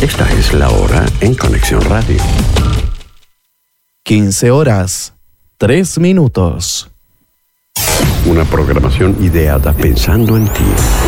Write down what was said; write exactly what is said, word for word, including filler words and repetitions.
Esta es la hora en Conexión Radio. quince horas, tres minutos. Una programación ideada pensando en ti.